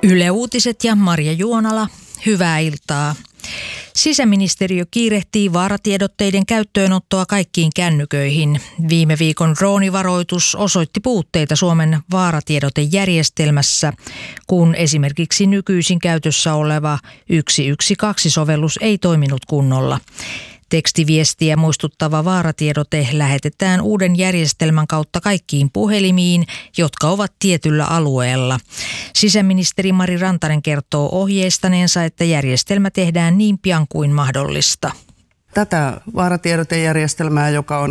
Yle Uutiset ja Marja Juonala, hyvää iltaa. Sisäministeriö kiirehtii vaaratiedotteiden käyttöönottoa kaikkiin kännyköihin. Viime viikon droonivaroitus osoitti puutteita Suomen vaaratiedotejärjestelmässä, kun esimerkiksi nykyisin käytössä oleva 112-sovellus ei toiminut kunnolla. Tekstiviestiä muistuttava vaaratiedote lähetetään uuden järjestelmän kautta kaikkiin puhelimiin, jotka ovat tietyllä alueella. Sisäministeri Mari Rantanen kertoo ohjeistaneensa, että järjestelmä tehdään niin pian kuin mahdollista. Tätä vaaratiedotejärjestelmää, joka on